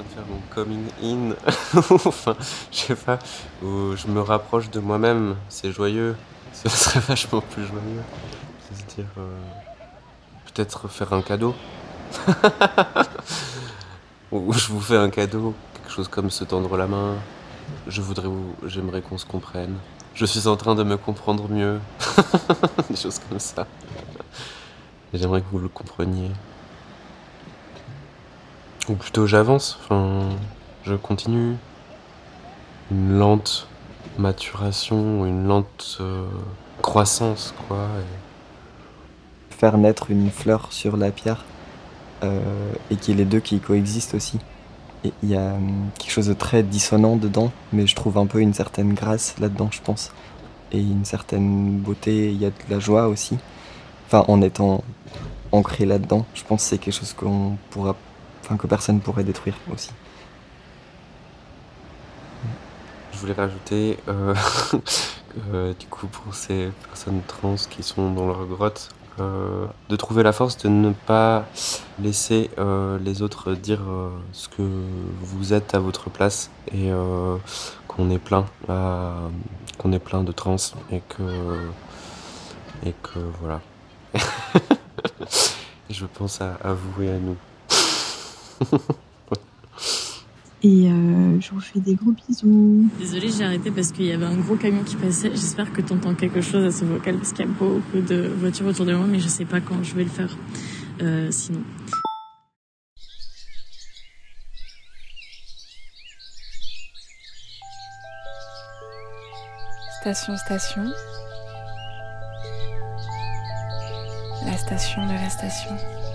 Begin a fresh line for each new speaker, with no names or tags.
faire mon coming in, enfin, je sais pas, où je me rapproche de moi-même, c'est joyeux, ce serait vachement plus joyeux de se dire, peut-être faire un cadeau, ou je vous fais un cadeau, quelque chose comme se tendre la main, j'aimerais qu'on se comprenne, je suis en train de me comprendre mieux, des choses comme ça, et j'aimerais que vous le compreniez. Ou plutôt j'avance, enfin, je continue. Une lente maturation, une lente croissance, quoi.
Faire naître une fleur sur la pierre et qu'il y ait les deux qui coexistent aussi. Et il y a quelque chose de très dissonant dedans, mais je trouve un peu une certaine grâce là-dedans, je pense. Et une certaine beauté, il y a de la joie aussi. Enfin, en étant ancré là-dedans, je pense que c'est quelque chose que personne pourrait détruire aussi.
Je voulais rajouter, du coup, pour ces personnes trans qui sont dans leur grotte, de trouver la force de ne pas laisser les autres dire ce que vous êtes à votre place et qu'on est plein, qu'on est plein de trans et que voilà. Et je pense à vous et à nous.
Et je vous fais des gros bisous.
Désolée, j'ai arrêté parce qu'il y avait un gros camion qui passait. J'espère que t'entends quelque chose à ce vocal parce qu'il y a beaucoup de voitures autour de moi, mais je sais pas quand je vais le faire. Sinon.
Station. La station de la station.